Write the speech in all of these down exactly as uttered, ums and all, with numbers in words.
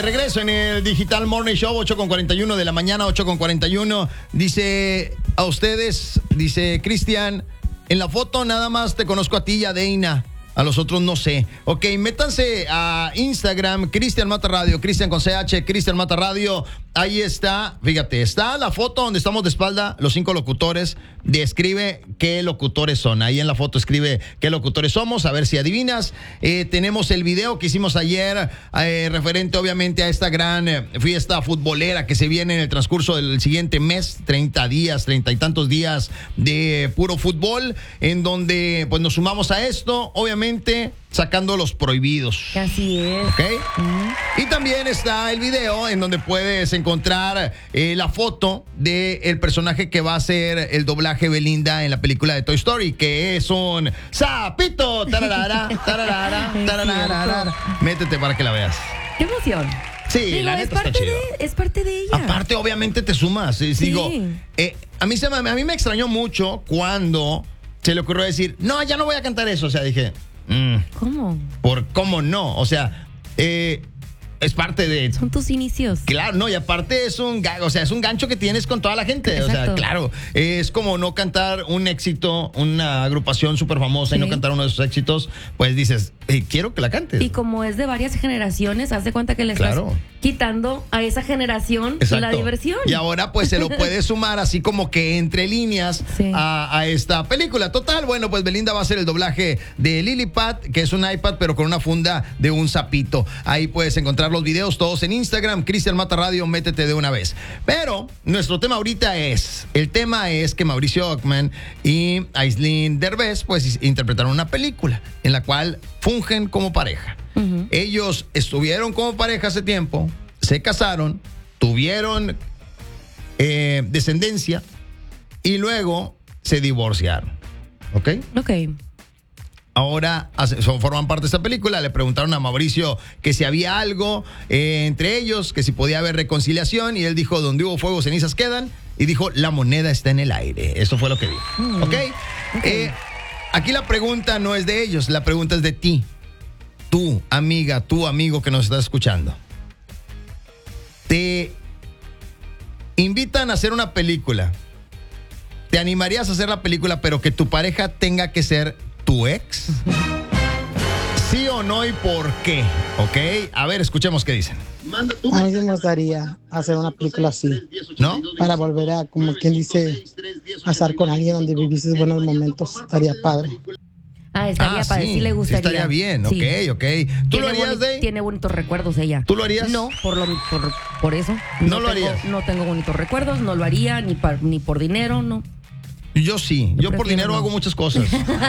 de regreso en el Digital Morning Show, ocho con cuarenta y uno de la mañana, ocho con cuarenta y uno. Dice a ustedes, dice Cristian, en la foto nada más te conozco a ti y a Deina. A los otros no sé. Ok, métanse a Instagram, Cristian Mata Radio, Cristian con C H, Cristian Mata Radio. Ahí está, fíjate, está la foto donde estamos de espalda, los cinco locutores. Describe qué locutores son. Ahí en la foto escribe qué locutores somos, a ver si adivinas. Eh, tenemos el video que hicimos ayer, eh, referente obviamente a esta gran eh, fiesta futbolera que se viene en el transcurso del siguiente mes, treinta días, treinta y tantos días de puro fútbol, en donde pues nos sumamos a esto, obviamente sacando los prohibidos. Así es. ¿Ok? Uh-huh. Y también está el video en donde puedes encontrar eh, la foto del personaje que va a ser el doblaje Belinda en la película de Toy Story, que es un sapito. Tararara, tararara, tararara. Métete para que la veas. ¡Qué emoción! Sí, Digo, la es neta parte está chido. de, es parte de ella. Aparte, obviamente te sumas. Sí. Sí. Digo, eh, a, mí se me, a mí me extrañó mucho cuando se le ocurrió decir, no, ya no voy a cantar eso. O sea, dije... Mm, ¿Cómo? ¿Por cómo no? O sea, eh, es parte de... Son tus inicios. Claro, no, y aparte es un, ga- o sea, es un gancho que tienes con toda la gente. Exacto. O sea, claro, es como no cantar un éxito, una agrupación súper famosa, sí, y no cantar uno de sus éxitos, pues dices, eh, quiero que la cantes. Y como es de varias generaciones, haz de cuenta que le Claro. estás quitando a esa generación Exacto. la diversión. Y ahora pues se lo puede sumar así como que entre líneas, sí, a, a esta película. Total, bueno, pues Belinda va a hacer el doblaje de Lillipad, que es un iPad pero con una funda de un sapito. Ahí puedes encontrar los videos todos en Instagram, Cristian Mata Radio, métete de una vez. Pero nuestro tema ahorita es, el tema es que Mauricio Ockman y Aislinn Derbez pues interpretaron una película en la cual fungen como pareja. Uh-huh. Ellos estuvieron como pareja hace tiempo, se casaron, tuvieron eh, descendencia y luego se divorciaron. ¿Ok? Ok. Ahora hace, son, forman parte de esta película. Le preguntaron a Mauricio que si había algo eh, entre ellos, que si podía haber reconciliación, y él dijo, donde hubo fuego, cenizas quedan, y dijo, la moneda está en el aire. Eso fue lo que dijo. Mm. ¿Ok? okay. Eh, aquí la pregunta no es de ellos, la pregunta es de ti. Tú, amiga, tú, amigo que nos estás escuchando. Te invitan a hacer una película. ¿Te animarías a hacer la película, pero que tu pareja tenga que ser tu ex? ¿Sí o no y por qué? ¿Ok? A ver, escuchemos qué dicen. A mí me gustaría hacer una película así, ¿no? Para volver a, como quien dice, a estar con alguien donde viviste buenos momentos. Estaría padre. Ah, estaría ah, padre, sí, sí le gustaría. Sí estaría bien, sí. ok, ok. ¿Tú tiene lo harías, boni- Dey? Tiene bonitos recuerdos ella. ¿Tú lo harías? No, por lo por, por eso. No, no lo tengo, harías. No tengo bonitos recuerdos, no lo haría, ni, pa, ni por dinero, no. Yo sí, yo, yo por dinero no. hago muchas cosas.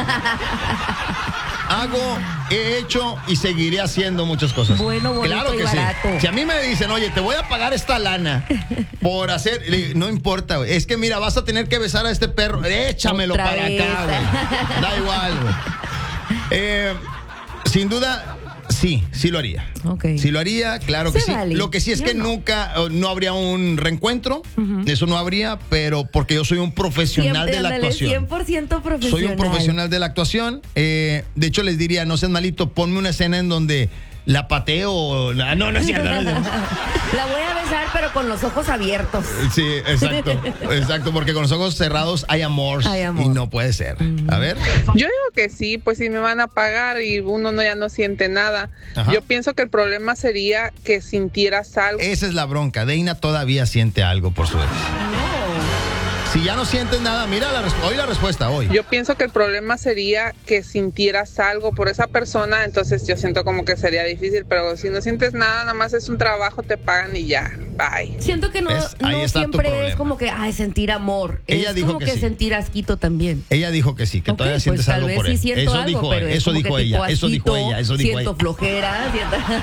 Hago, he hecho y seguiré haciendo muchas cosas. Bueno, bonito claro que y barato. Sí. Si a mí me dicen, oye, te voy a pagar esta lana por hacer, no importa, güey. Es que mira, vas a tener que besar a este perro. Échamelo Otra para vez. acá, güey. Da igual, güey. Eh, sin duda, sí, sí lo haría. Okay. Sí lo haría, claro que Se sí. vale. Lo que sí es Yo que no. nunca, no habría un reencuentro. Uh-huh. Eso no habría, pero porque yo soy un profesional Siempre, de la ándale, actuación. cien por ciento profesional. Soy un profesional de la actuación. Eh, de hecho, les diría, no seas malito, ponme una escena en donde la pateo. No, no es cierto. No es cierto. La voy a besar, pero con los ojos abiertos. Sí, exacto. Exacto, porque con los ojos cerrados hay amor. Hay amor. Y no puede ser. A ver. Yo digo que sí, pues si me van a pagar y uno no ya no siente nada. Ajá. Yo pienso que el problema sería que sintieras algo. Esa es la bronca. Deina todavía siente algo por su ex. No. Si ya no sientes nada, mira, la resp- hoy la respuesta, hoy. Yo pienso que el problema sería que sintieras algo por esa persona, entonces yo siento como que sería difícil, pero si no sientes nada, nada más es un trabajo, te pagan y ya, bye. Siento que no, ¿Ves? Ahí no está tu siempre problema. es como que ay, sentir amor. Ella es dijo como que que, sí. sentir asquito también. Ella dijo que sí, que Ok, todavía pues sientes tal algo vez por sí él. siento Eso algo, dijo pero él, es eso como dijo que ella, tipo eso dijo asquito, ella, eso dijo siento ella. flojera,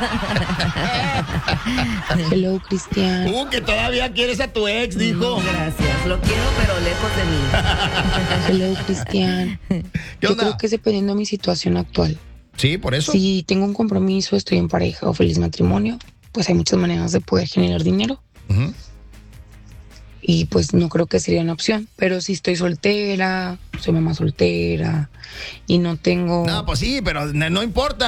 siento... Hello, Cristian. Uh, que todavía quieres a tu ex, dijo. No, gracias, lo quiero, pero lejos de mí. Hello, Cristian. ¿Qué Yo onda? creo que es dependiendo de mi situación actual. Sí, por eso. Si tengo un compromiso, estoy en pareja o feliz matrimonio, pues hay muchas maneras de poder generar dinero. Uh-huh. Y pues no creo que sería una opción. Pero si estoy soltera, soy mamá soltera y no tengo... No, pues sí, pero no, no importa.